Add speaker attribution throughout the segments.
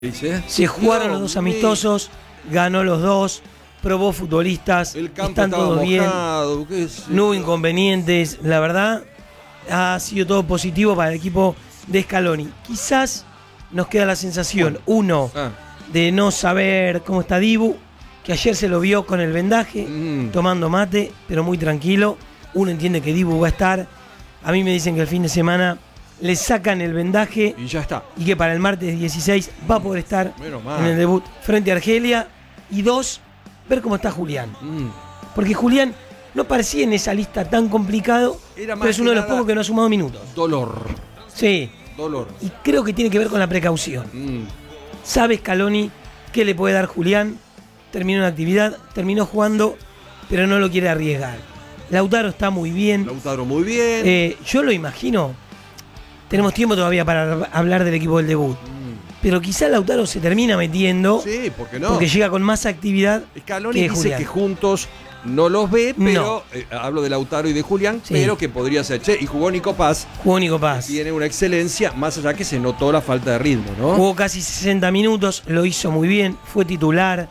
Speaker 1: Se jugaron los dos amistosos, ganó los dos, probó futbolistas, están todos bien, no hubo inconvenientes, la verdad ha sido todo positivo para el equipo de Scaloni. Quizás nos queda la sensación, de no saber cómo está Dibu, que ayer se lo vio con el vendaje, tomando mate, pero muy tranquilo. Uno entiende que Dibu va a estar. A mí me dicen que el fin de semana le sacan el vendaje
Speaker 2: y ya está.
Speaker 1: Y que para el martes 16 va a poder estar en el debut frente a Argelia. Y dos, ver cómo está Julián. Porque Julián no parecía en esa lista tan complicado, pero es uno de los pocos que no ha sumado minutos.
Speaker 2: Dolor.
Speaker 1: Sí.
Speaker 2: Dolor.
Speaker 1: Y creo que tiene que ver con la precaución. Sabe Scaloni qué le puede dar Julián. Terminó en actividad, terminó jugando, pero no lo quiere arriesgar. Lautaro está muy bien.
Speaker 2: Lautaro muy bien.
Speaker 1: Yo lo imagino. Tenemos tiempo todavía para hablar del equipo del debut. Pero quizá Lautaro se termina metiendo.
Speaker 2: Sí, ¿por qué no?
Speaker 1: Porque llega con más actividad.
Speaker 2: Scaloni dice que juntos no los ve, pero hablo de Lautaro y de Julián, pero que podría ser. Y jugó Nico Paz.
Speaker 1: Jugó Nico Paz.
Speaker 2: Tiene una excelencia, más allá que se notó la falta de ritmo, ¿no?
Speaker 1: Jugó casi 60 minutos, lo hizo muy bien, fue titular.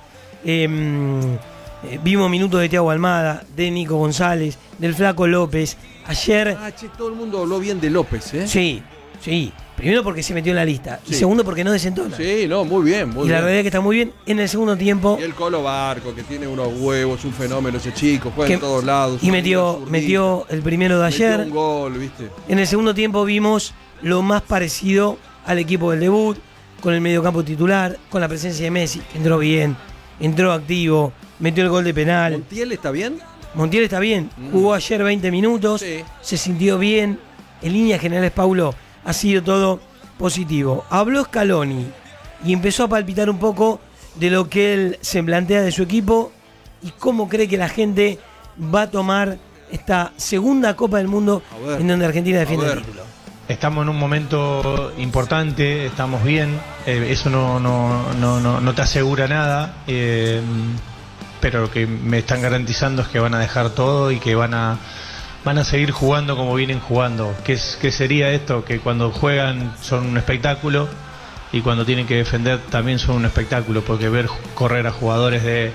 Speaker 1: Vimos minutos de Thiago Almada, de Nico González, del Flaco López. Ayer.
Speaker 2: Todo el mundo habló bien de López, ¿eh?
Speaker 1: Sí. Primero porque se metió en la lista. Y segundo porque no desentona.
Speaker 2: Sí, no, muy bien.
Speaker 1: Y la realidad es que está muy bien. En el segundo tiempo.
Speaker 2: Y el Colo Barco, que tiene unos huevos, un fenómeno ese chico, juega en todos lados.
Speaker 1: Y metió el primero de ayer.
Speaker 2: Metió un gol, ¿viste?
Speaker 1: En el segundo tiempo vimos lo más parecido al equipo del debut, con el mediocampo titular, con la presencia de Messi, que entró bien, entró activo, metió el gol de penal.
Speaker 2: ¿Montiel está bien?
Speaker 1: Montiel está bien. Jugó ayer 20 minutos, se sintió bien. En líneas generales, Paulo, ha sido todo positivo. Habló Scaloni y empezó a palpitar un poco de lo que él se plantea de su equipo y cómo cree que la gente va a tomar esta segunda Copa del Mundo en donde Argentina defiende el título.
Speaker 3: Estamos en un momento importante, estamos bien, eso no te asegura nada, pero lo que me están garantizando es que van a dejar todo y que van a seguir jugando como vienen jugando. ¿Qué sería esto? Que cuando juegan son un espectáculo y cuando tienen que defender también son un espectáculo, porque ver correr a jugadores de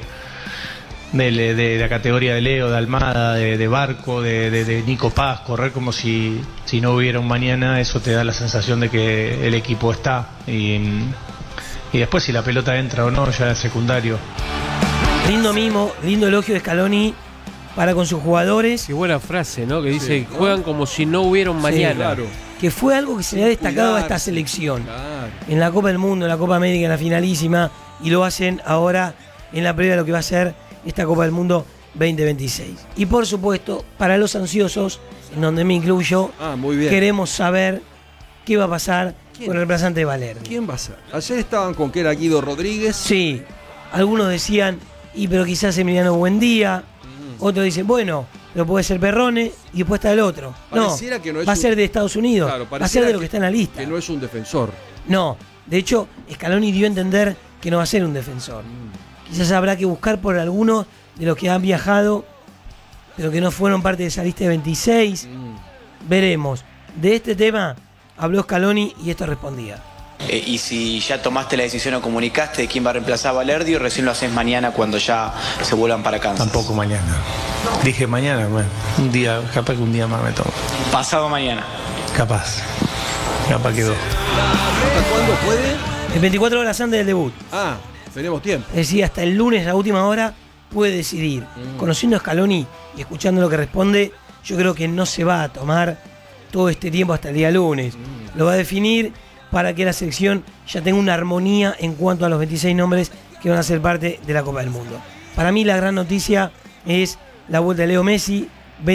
Speaker 3: la categoría de Leo, de Almada, de Barco, de Nico Paz, correr como si no hubiera un mañana, eso te da la sensación de que el equipo está. Y después si la pelota entra o no, ya es secundario.
Speaker 1: Lindo mimo, lindo elogio de Scaloni para con sus jugadores.
Speaker 4: Qué buena frase, ¿no? Que dice, juegan como si no hubiera un mañana.
Speaker 1: Sí, claro. Que fue algo que se le ha destacado a esta selección. En la Copa del Mundo, en la Copa América, en la finalísima, y lo hacen ahora en la previa de lo que va a ser esta Copa del Mundo 2026. Y por supuesto, para los ansiosos, en donde me incluyo, queremos saber qué va a pasar con el reemplazante de Valerdi.
Speaker 2: ¿Quién va a ser? Ayer estaban con que era Guido Rodríguez.
Speaker 1: Sí, algunos decían, pero quizás Emiliano Buendía. Otros dicen, bueno, pero puede ser Perrone y después está el otro.
Speaker 2: Pareciera que no es
Speaker 1: va a ser de Estados Unidos, va a ser de lo que está en la lista.
Speaker 2: Que no es un defensor.
Speaker 1: No, de hecho, Scaloni dio a entender que no va a ser un defensor. Quizás habrá que buscar por algunos de los que han viajado, pero que no fueron parte de esa lista de 26. Veremos. De este tema habló Scaloni y esto respondía.
Speaker 5: Y si ya tomaste la decisión o comunicaste de quién va a reemplazar a Valerdi, o recién lo haces mañana cuando ya se vuelvan para Kansas.
Speaker 3: Tampoco mañana. Dije mañana, bueno, un día, capaz que un día más me tomo.
Speaker 5: Pasado mañana.
Speaker 3: Capaz quedó.
Speaker 2: ¿Hasta cuándo puede?
Speaker 1: El 24 horas antes del debut.
Speaker 2: Tenemos tiempo.
Speaker 1: Es decir, hasta el lunes a la última hora puede decidir. Conociendo a Scaloni y escuchando lo que responde, yo creo que no se va a tomar todo este tiempo hasta el día lunes. Lo va a definir para que la selección ya tenga una armonía en cuanto a los 26 nombres que van a ser parte de la Copa del Mundo. Para mí la gran noticia es la vuelta de Leo Messi.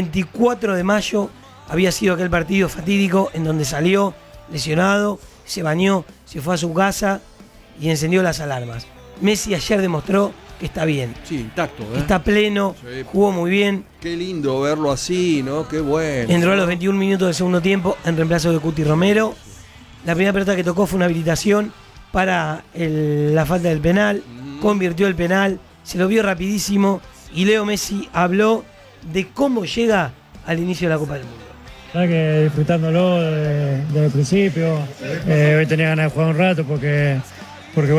Speaker 1: 24 de mayo había sido aquel partido fatídico en donde salió lesionado, se bañó, se fue a su casa y encendió las alarmas. Messi ayer demostró que está bien.
Speaker 2: Sí, intacto,
Speaker 1: que está pleno, jugó muy bien.
Speaker 2: Qué lindo verlo así, ¿no? Qué bueno.
Speaker 1: Entró a los 21 minutos del segundo tiempo en reemplazo de Cuti Romero. La primera pelota que tocó fue una habilitación para la falta del penal. Convirtió el penal, se lo vio rapidísimo y Leo Messi habló de cómo llega al inicio de la Copa del Mundo.
Speaker 6: La que disfrutándolo desde el principio. Hoy tenía ganas de jugar un rato porque
Speaker 1: porque